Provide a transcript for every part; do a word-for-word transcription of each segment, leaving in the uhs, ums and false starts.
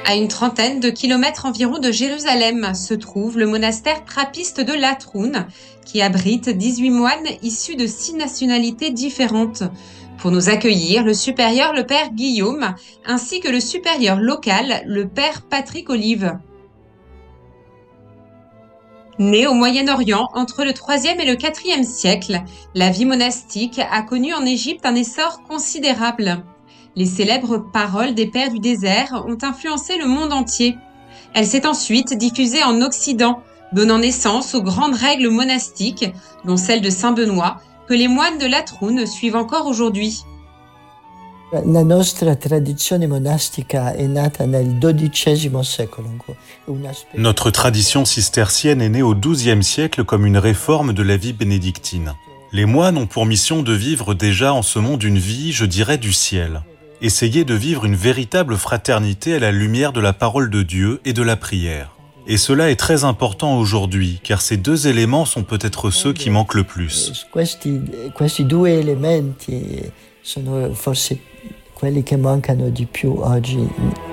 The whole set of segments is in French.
À une trentaine de kilomètres environ de Jérusalem se trouve le monastère trappiste de Latroun, qui abrite dix-huit moines issus de six nationalités différentes. Pour nous accueillir, le supérieur, le père Guillaume, ainsi que le supérieur local, le père Patrick Olive. Né au Moyen-Orient entre le troisième et le quatrième siècle, la vie monastique a connu en Égypte un essor considérable. Les célèbres paroles des pères du désert ont influencé le monde entier. Elle s'est ensuite diffusée en Occident, donnant naissance aux grandes règles monastiques, dont celle de Saint Benoît, que les moines de Latroun suivent encore aujourd'hui. La nostra tradizione monastica è nata nel dodicesimo secolo. Notre tradition cistercienne est née au douzième siècle comme une réforme de la vie bénédictine. Les moines ont pour mission de vivre déjà en ce monde une vie, je dirais, du ciel. Essayer de vivre une véritable fraternité à la lumière de la parole de Dieu et de la prière. Et cela est très important aujourd'hui, car ces deux éléments sont peut-être ceux qui manquent le plus. Questi, questi due elementi sono forse quelli che mancano di più oggi.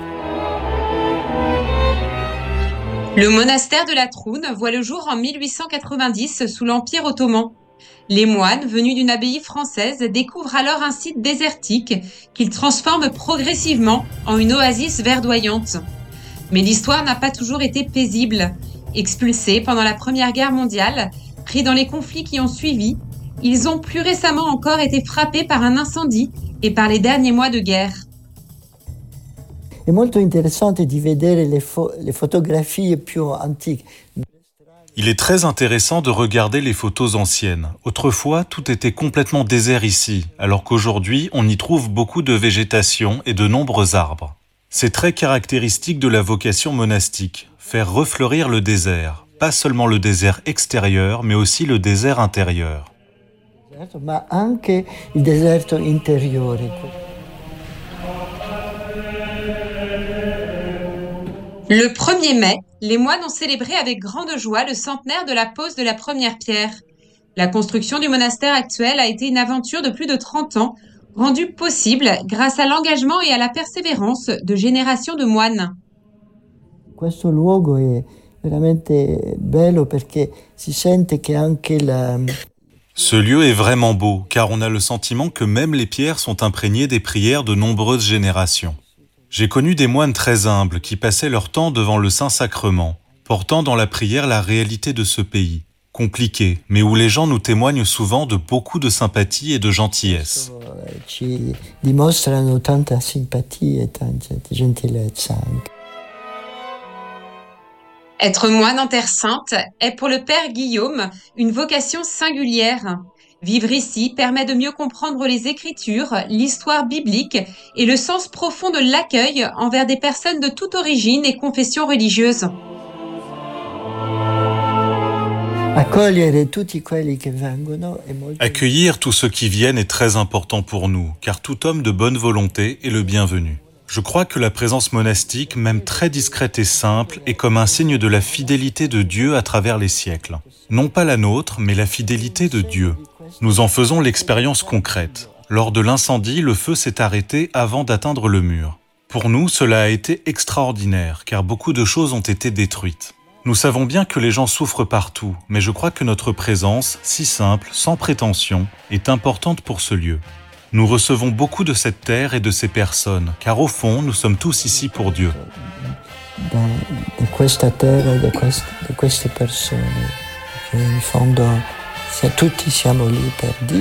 Le monastère de Latroun voit le jour en mille huit cent quatre-vingt-dix sous l'Empire ottoman. Les moines, venus d'une abbaye française, découvrent alors un site désertique qu'ils transforment progressivement en une oasis verdoyante. Mais l'histoire n'a pas toujours été paisible. Expulsés pendant la Première Guerre mondiale, pris dans les conflits qui ont suivi, ils ont plus récemment encore été frappés par un incendie et par les derniers mois de guerre. È molto interessante di vedere le, fo- le fotografie più antiche. Il est très intéressant de regarder les photos anciennes. Autrefois, tout était complètement désert ici, alors qu'aujourd'hui, on y trouve beaucoup de végétation et de nombreux arbres. C'est très caractéristique de la vocation monastique, faire refleurir le désert, pas seulement le désert extérieur, mais aussi le désert intérieur. Ma anche il deserto interiore. Le premier mai, les moines ont célébré avec grande joie le centenaire de la pose de la première pierre. La construction du monastère actuel a été une aventure de plus de trente ans, rendue possible grâce à l'engagement et à la persévérance de générations de moines. Questo luogo è veramente bello perché si sente che anche la... Ce lieu est vraiment beau, car on a le sentiment que même les pierres sont imprégnées des prières de nombreuses générations. J'ai connu des moines très humbles qui passaient leur temps devant le Saint-Sacrement, portant dans la prière la réalité de ce pays, compliqué, mais où les gens nous témoignent souvent de beaucoup de sympathie et de gentillesse. Ci dimostrano tanta simpatia e tanta gentilezza anche. Être moine en Terre Sainte est pour le père Guillaume une vocation singulière. Vivre ici permet de mieux comprendre les Écritures, l'histoire biblique et le sens profond de l'accueil envers des personnes de toute origine et confession religieuse. Accogliere tutti quelli che vengono è molto... Accueillir tous ceux qui viennent est très important pour nous, car tout homme de bonne volonté est le bienvenu. Je crois que la présence monastique, même très discrète et simple, est comme un signe de la fidélité de Dieu à travers les siècles. Non pas la nôtre, mais la fidélité de Dieu. Nous en faisons l'expérience concrète. Lors de l'incendie, le feu s'est arrêté avant d'atteindre le mur. Pour nous, cela a été extraordinaire, car beaucoup de choses ont été détruites. Nous savons bien que les gens souffrent partout, mais je crois que notre présence, si simple, sans prétention, est importante pour ce lieu. Nous recevons beaucoup de cette terre et de ces personnes, car au fond, nous sommes tous ici pour Dieu. Da, da questa terra, da queste, da queste persone, che in fondo se tutti siamo lì per Dio.